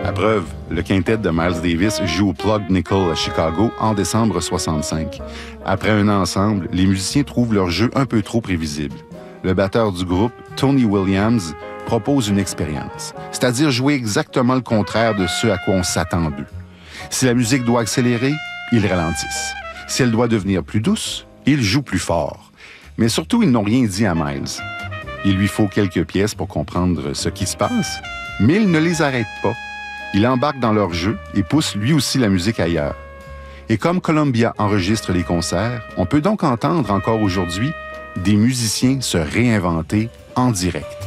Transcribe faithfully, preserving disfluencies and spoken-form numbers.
À preuve, le quintet de Miles Davis joue au Plug Nickel à Chicago en décembre soixante-cinq. Après un an ensemble, les musiciens trouvent leur jeu un peu trop prévisible. Le batteur du groupe, Tony Williams, propose une expérience, c'est-à-dire jouer exactement le contraire de ce à quoi on s'attend d'eux. Si la musique doit accélérer, ils ralentissent. Si elle doit devenir plus douce, ils jouent plus fort. Mais surtout, ils n'ont rien dit à Miles. Il lui faut quelques pièces pour comprendre ce qui se passe, mais il ne les arrête pas. Il embarque dans leur jeu et pousse lui aussi la musique ailleurs. Et comme Columbia enregistre les concerts, on peut donc entendre encore aujourd'hui des musiciens se réinventer en direct.